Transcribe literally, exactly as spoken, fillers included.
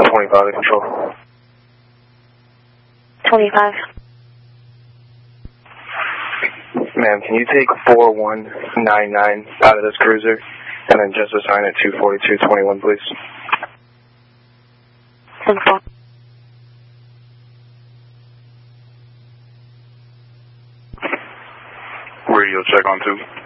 twenty-five to control. twenty-five. Ma'am, can you take four one nine nine out of this cruiser and then just assign it to forty-two twenty-one, please? ten four. Radio check on two.